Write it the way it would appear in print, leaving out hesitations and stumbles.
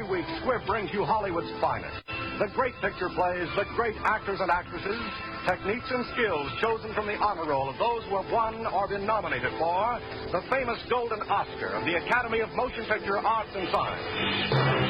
Every week, Squibb brings you Hollywood's finest. The great picture plays, the great actors and actresses, techniques and skills chosen from the honor roll of those who have won or been nominated for the famous Golden Oscar of the Academy of Motion Picture Arts and Science.